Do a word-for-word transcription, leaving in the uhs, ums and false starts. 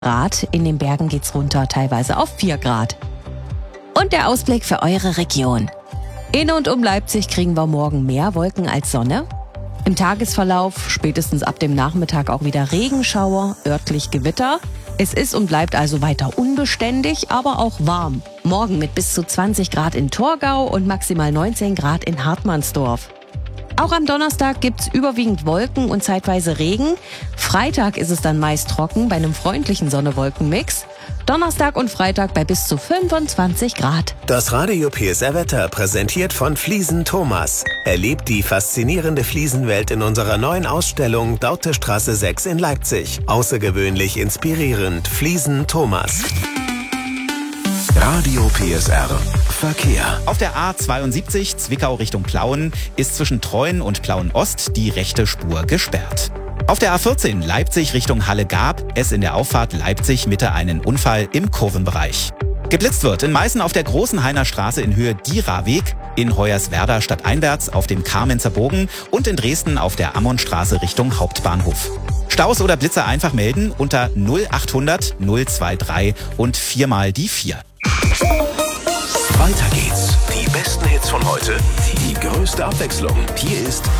Grad. In den Bergen geht's runter, teilweise auf vier Grad. Und der Ausblick für eure Region. In und um Leipzig kriegen wir morgen mehr Wolken als Sonne. Im Tagesverlauf spätestens ab dem Nachmittag auch wieder Regenschauer, örtlich Gewitter. Es ist und bleibt also weiter unbeständig, aber auch warm. Morgen mit bis zu zwanzig Grad in Torgau und maximal neunzehn Grad in Hartmannsdorf. Auch am Donnerstag gibt's überwiegend Wolken und zeitweise Regen. Freitag ist es dann meist trocken bei einem freundlichen Sonne-Wolken-Mix. Donnerstag und Freitag bei bis zu fünfundzwanzig Grad. Das Radio P S R Wetter präsentiert von Fliesen Thomas. Erlebt die faszinierende Fliesenwelt in unserer neuen Ausstellung Dautestraße sechs in Leipzig. Außergewöhnlich inspirierend. Fliesen Thomas. Radio P S R Verkehr. Auf der A zweiundsiebzig Zwickau Richtung Plauen ist zwischen Treuen und Plauen Ost die rechte Spur gesperrt. Auf der A vierzehn Leipzig Richtung Halle gab es in der Auffahrt Leipzig Mitte einen Unfall im Kurvenbereich. Geblitzt wird in Meißen auf der Großen Hainer Straße in Höhe Dieraweg, in Hoyerswerda stadteinwärts auf dem Kamenzer Bogen und in Dresden auf der Ammonstraße Richtung Hauptbahnhof. Staus oder Blitzer einfach melden unter null achthundert null drei drei und viermal die vier. Weiter geht's. Die besten Hits von heute, die größte Abwechslung. Hier ist